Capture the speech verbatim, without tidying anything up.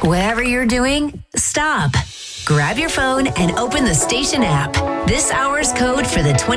Whatever you're doing, stop. Grab your phone and open the station app. This hour's code for the twenty